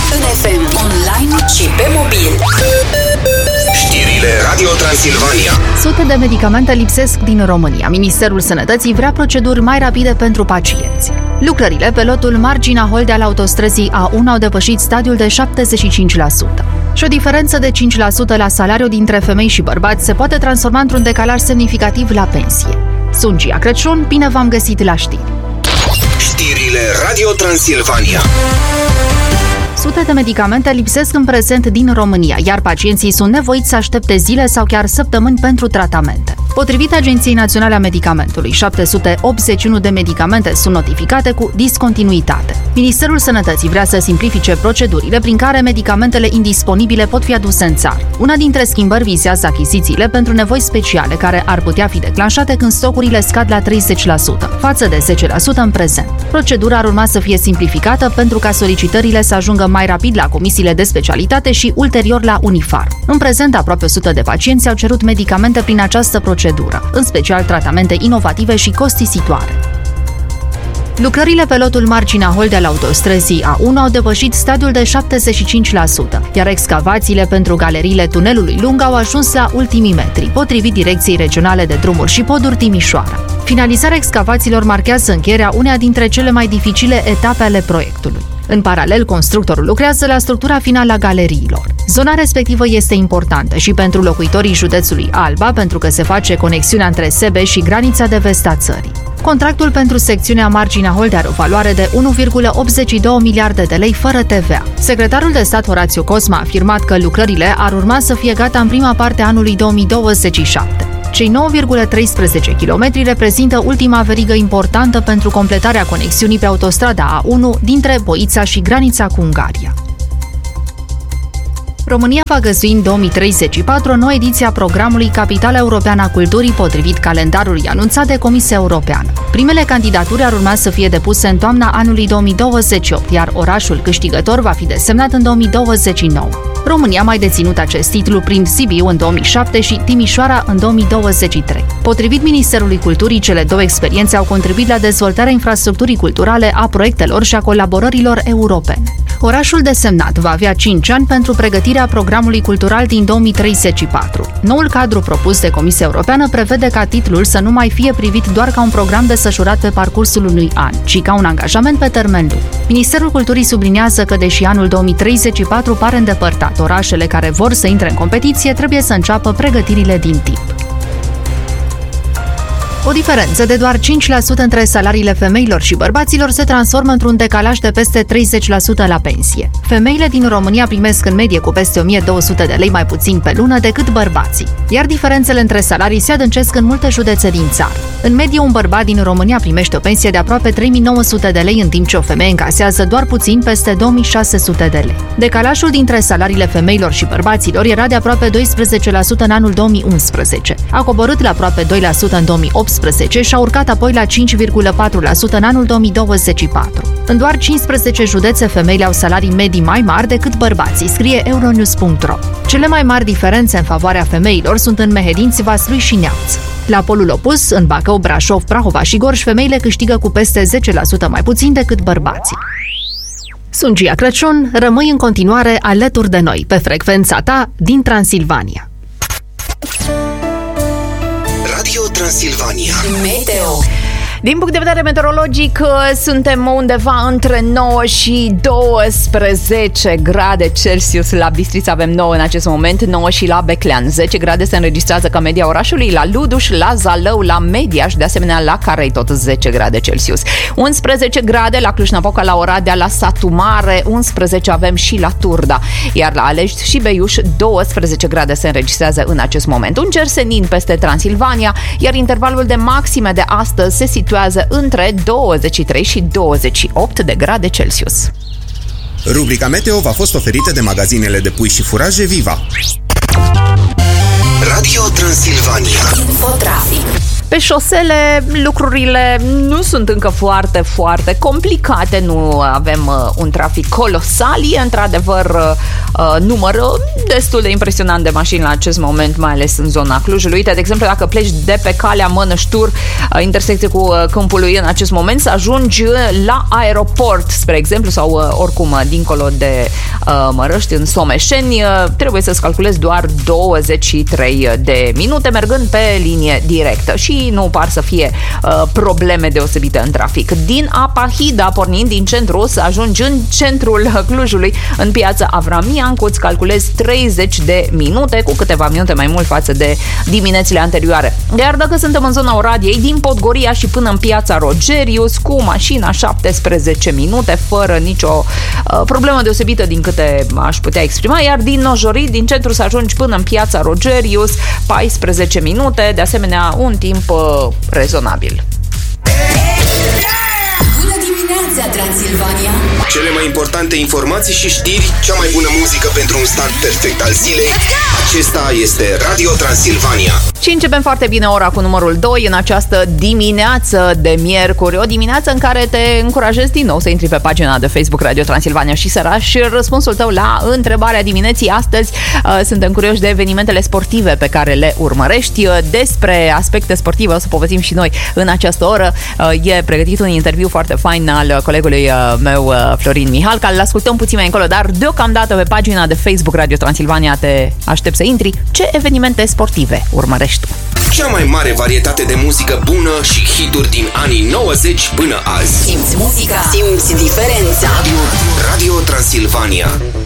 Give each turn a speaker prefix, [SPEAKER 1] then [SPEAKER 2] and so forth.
[SPEAKER 1] în FM, online și pe mobil.
[SPEAKER 2] Știrile Radio Transilvania.
[SPEAKER 3] Sute de medicamente lipsesc din România. Ministerul Sănătății vrea proceduri mai rapide pentru pacienți. Lucrările pe lotul Marginea Holdea al autostrăzii A1 au depășit stadiul de 75%. Și o diferență de 5% la salariu dintre femei și bărbați se poate transforma într-un decalaj semnificativ la pensie. Sunt Gia Crăciun, bine v-am găsit la știri.
[SPEAKER 2] Știrile Radio Transilvania.
[SPEAKER 3] Sute de medicamente lipsesc în prezent din România, iar pacienții sunt nevoiți să aștepte zile sau chiar săptămâni pentru tratamente. Potrivit Agenției Naționale a Medicamentului, 781 de medicamente sunt notificate cu discontinuitate. Ministerul Sănătății vrea să simplifice procedurile prin care medicamentele indisponibile pot fi aduse în țară. Una dintre schimbări vizează achizițiile pentru nevoi speciale, care ar putea fi declanșate când stocurile scad la 30%, față de 10% în prezent. Procedura ar urma să fie simplificată pentru ca solicitările să ajungă mai rapid la comisiile de specialitate și ulterior la Unifar. În prezent, aproape 100 de pacienți au cerut medicamente prin această procedură, în special tratamente inovative și costisitoare. Lucrările pe lotul Marginea Holdea al autostrăzii A1 au depășit stadiul de 75%, iar excavațiile pentru galeriile tunelului lung au ajuns la ultimii metri, potrivit Direcției Regionale de Drumuri și Poduri Timișoara. Finalizarea excavațiilor marchează încheierea uneia dintre cele mai dificile etape ale proiectului. În paralel, constructorul lucrează la structura finală a galeriilor. Zona respectivă este importantă și pentru locuitorii județului Alba, pentru că se face conexiunea între Sebeș și granița de vest a țării. Contractul pentru secțiunea Marginea Holdea are o valoare de 1,82 miliarde de lei fără TVA. Secretarul de stat Horațiu Cosma a afirmat că lucrările ar urma să fie gata în prima parte a anului 2027. Cei 9,13 km reprezintă ultima verigă importantă pentru completarea conexiunii pe autostrada A1 dintre Boița și granița cu Ungaria. România va găzdui în 2034 o nouă ediție a programului Capitala Europeană a Culturii, potrivit calendarului anunțat de Comisia Europeană. Primele candidaturi ar urma să fie depuse în toamna anului 2028, iar orașul câștigător va fi desemnat în 2029. România a mai deținut acest titlu prin Sibiu în 2007 și Timișoara în 2023. Potrivit Ministerului Culturii, cele două experiențe au contribuit la dezvoltarea infrastructurii culturale, a proiectelor și a colaborărilor europene. Orașul desemnat va avea 5 ani pentru pregătirea programului cultural din 2034. Noul cadru propus de Comisia Europeană prevede ca titlul să nu mai fie privit doar ca un program desfășurat pe parcursul unui an, ci ca un angajament pe termen lung. Ministerul Culturii subliniază că, deși anul 2034 pare îndepărtat, orașele care vor să intre în competiție trebuie să înceapă pregătirile din timp. O diferență de doar 5% între salariile femeilor și bărbaților se transformă într-un decalaj de peste 30% la pensie. Femeile din România primesc în medie cu peste 1200 de lei mai puțin pe lună decât bărbații, iar diferențele între salarii se adâncesc în multe județe din țară. În medie, un bărbat din România primește o pensie de aproape 3900 de lei, în timp ce o femeie încasează doar puțin peste 2600 de lei. Decalajul dintre salariile femeilor și bărbaților era de aproape 12% în anul 2011, a coborât la aproape 2% în 2018 și a urcat apoi la 5,4% în anul 2024. În doar 15 județe, femeile au salarii medii mai mari decât bărbații, scrie Euronews.ro. Cele mai mari diferențe în favoarea femeilor sunt în Mehedinți, Vaslui și Neamț. La polul opus, în Bacău, Brașov, Prahova și Gorj, femeile câștigă cu peste 10% mai puțin decât bărbații. Sunt Gia Crăciun, rămâi în continuare alături de noi pe frecvența ta din Transilvania.
[SPEAKER 2] Radio Transilvania.
[SPEAKER 1] Meteo.
[SPEAKER 4] Din punct de vedere meteorologic, suntem undeva între 9 și 12 grade Celsius. La Bistrița avem 9 în acest moment, 9 și la Beclean. 10 grade se înregistrează ca media orașului, la Luduș, la Zalău, la Mediaș, de asemenea la Carei tot 10 grade Celsius. 11 grade la Cluj-Napoca, la Oradea, la Satu Mare, 11 avem și la Turda. Iar la Alești și Beiuș, 12 grade se înregistrează în acest moment. Un cer senin peste Transilvania, iar intervalul de maxime de astăzi se situează între 23 și 28 de grade Celsius.
[SPEAKER 2] Rubrica Meteo v-a fost oferită de magazinele de pui și furaje Viva. Radio Transilvania.
[SPEAKER 1] Infotrafic.
[SPEAKER 4] Pe șosele lucrurile nu sunt încă foarte, foarte complicate, nu avem un trafic colosal, e într-adevăr număr destul de impresionant de mașini la acest moment, mai ales în zona Clujului. Uite, de exemplu, dacă pleci de pe calea Mănăștur, intersecție cu Câmpului în acest moment, să ajungi la aeroport, spre exemplu, sau oricum dincolo de Mărăști, în Someșeni, trebuie să-ți calculezi doar 23 de minute mergând pe linie directă și nu par să fie probleme deosebite în trafic. Din Apahida, pornind din centru, să ajungi în centrul Clujului, în piața Avramiancu, îți calculezi 30 de minute, cu câteva minute mai mult față de diminețile anterioare. Iar dacă suntem în zona Oradiei, din Podgoria și până în piața Rogerius, cu mașina 17 minute, fără nicio problemă deosebită din câte aș putea exprima, iar din Nojorit, din centru, să ajungi până în piața Rogerius, 14 minute, de asemenea un timp rezonabil.
[SPEAKER 1] Bună dimineața, Transilvania!
[SPEAKER 2] Cele mai importante informații și știri, cea mai bună muzică pentru un start perfect al zilei. Acesta este Radio Transilvania.
[SPEAKER 4] Și începem foarte bine ora cu numărul 2 în această dimineață de miercuri, o dimineață în care te încurajez din nou să intri pe pagina de Facebook Radio Transilvania și să lași răspunsul tău la întrebarea dimineții astăzi. Suntem curioși de evenimentele sportive pe care le urmărești. Despre aspecte sportive o să povestim și noi în această oră. E pregătit un interviu foarte fain al colegului meu, Florin Mihalca. Îl ascultăm puțin mai încolo, dar deocamdată pe pagina de Facebook Radio Transilvania te aștept să intri. Ce evenimente sportive urmărești tu?
[SPEAKER 2] Cea mai mare varietate de muzică bună și hituri din anii 90 până azi.
[SPEAKER 1] Simți muzica, simți diferența.
[SPEAKER 2] Radio Transilvania.